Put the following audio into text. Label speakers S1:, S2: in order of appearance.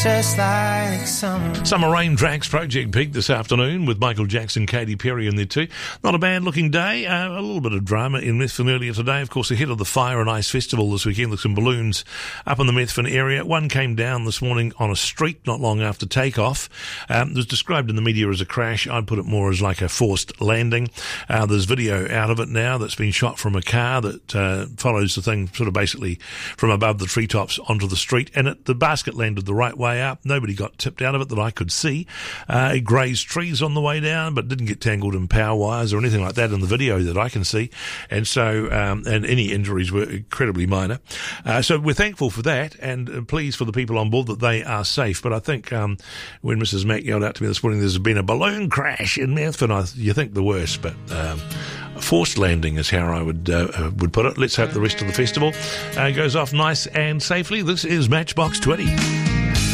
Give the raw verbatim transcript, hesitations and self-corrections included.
S1: Just like summer.
S2: Summer Rain tracks Project Peak this afternoon with Michael Jackson, Katy Perry in there too. Not a bad looking day. Uh, a little bit of drama in Methven earlier today. Of course, ahead of the Fire and Ice Festival this weekend, there's some balloons up in the Methven area. One came down this morning on a street not long after takeoff. Um, it was described in the media as a crash. I'd put it more as like a forced landing. Uh, there's video out of it now that's been shot from a car that uh, follows the thing sort of basically from above the treetops onto the street. And it, the basket landed the right way up. Nobody got tipped out of it that I could see. Uh, it grazed trees on the way down, but didn't get tangled in power wires or anything like that in the video that I can see. And so, um, and any injuries were incredibly minor. Uh, so we're thankful for that and pleased for the people on board that they are safe. But I think um, when Missus Mack yelled out to me this morning, there's been a balloon crash in Methven, I, you think the worst, but um, a forced landing is how I would uh, would put it. Let's hope the rest of the festival uh, goes off nice and safely. This is Matchbox twenty.